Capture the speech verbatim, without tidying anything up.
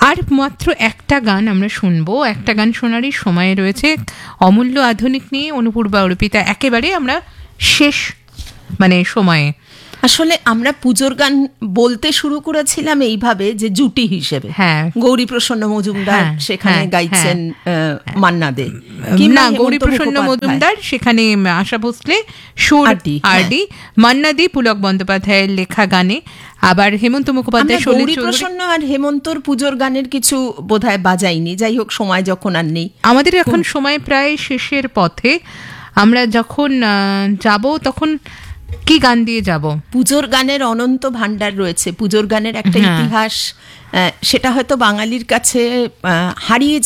আর মাত্র একটা গান আমরা শুনবো, একটা গান শোনারই সময় রয়েছে। অমূল্য আধুনিক নিয়ে অনুপূর্বা অর্পিতা একেবারে আমরা শেষ মানে সময়ে। আসলে আমরা পুজোর গান বলতে শুরু করেছিলাম এইভাবে যে জুটি হিসেবে, হ্যাঁ, গৌরী প্রসন্ন মজুমদার হ্যাঁ, সেখানে হ্যাঁ, গাইছেন হ্যাঁ। আহ, মান্না দে, না, কিংবা গৌরী হেমন্ত প্রসন্ন মুখোপাধ্যায়। মজুমদার সেখানে আশা ভোসলে, সুর আরডি, হ্যাঁ। আরডি, মান্না দি পুলক বন্দ্যোপাধ্যায়ের লেখা গানে, আবার হেমন্ত আমরা মুখোপাধ্যায়, সলিল গৌরী চৌধুরী। প্রসন্ন আর হেমন্তর পুজোর গানের কিছু বোধহয় বাজাইনি। যাই হোক, সময় যখন আর নেই। আমাদের এখন সময় প্রায় শেষের পথে। আমরা যখন আহ, যাব তখন কি গান দিয়ে যাব? পুজোর গানের অনন্ত ভান্ডার রয়েছে। পুজোর গানের একটা হ্যাঁ। ইতিহাস, আহ, সেটা হয়তো বাঙালির কাছে আহ, হারিয়ে